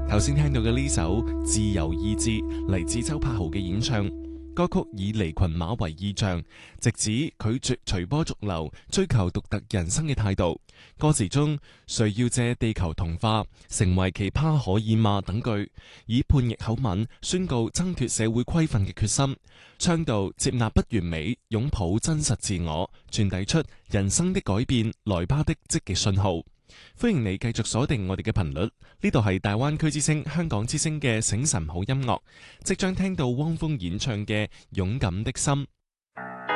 頭先聽到嘅呢首《自由意志》嚟自周柏豪嘅演唱，歌曲以離群馬為意象，直指拒絕隨波逐流、追求獨特人生嘅態度。歌詞中誰要借地球同化，成為奇葩可以嗎等句，以叛逆口吻宣告掙脫社會規範嘅決心，倡導接納不完美，擁抱真實自我，傳遞出人生的改變來吧的積極信號。歡迎你繼續鎖定我哋嘅頻率，呢度係大灣區之聲香港之聲嘅醒神好音樂，即將聽到汪峰演唱嘅《勇敢的心》。